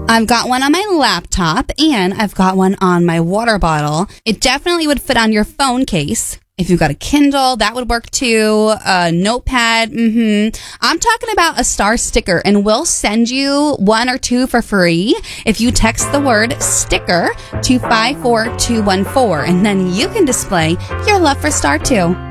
I've got one on my laptop and I've got one on my water bottle. It definitely would fit on your phone case. If you've got a Kindle, that would work too. A notepad, I'm talking about a star sticker, and we'll send you 1 or 2 for free if you text the word sticker to 54214, and then you can display your love for Star too.